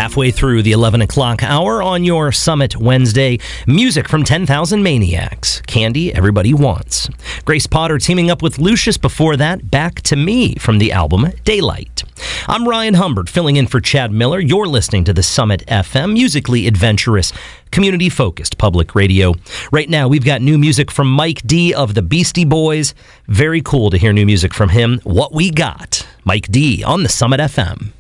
Halfway through the 11 o'clock hour on your Summit Wednesday, music from 10,000 Maniacs, Candy Everybody Wants. Grace Potter teaming up with Lucius before that, Back to Me from the album Daylight. I'm Ryan Humbert filling in for Chad Miller. You're listening to the Summit FM, musically adventurous, community-focused public radio. Right now, we've got new music from Mike D of the Beastie Boys. Very cool to hear new music from him. What We Got, Mike D on the Summit FM.